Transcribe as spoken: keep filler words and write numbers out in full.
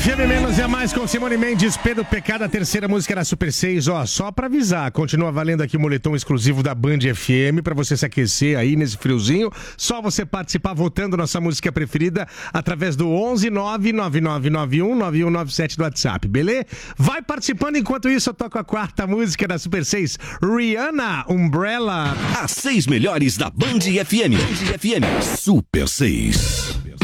F M Menos é Mais com Simone Mendes, Pedro Pecado, a terceira música da Super seis. Ó, só pra avisar, continua valendo aqui o moletom exclusivo da Band F M pra você se aquecer aí nesse friozinho. Só você participar votando nossa música preferida através do onze nove nove nove nove um nove um nove sete do WhatsApp, beleza? Vai participando, enquanto isso eu toco a quarta música da Super seis, Rihanna, Umbrella. As seis melhores da Band F M. Band F M Super seis.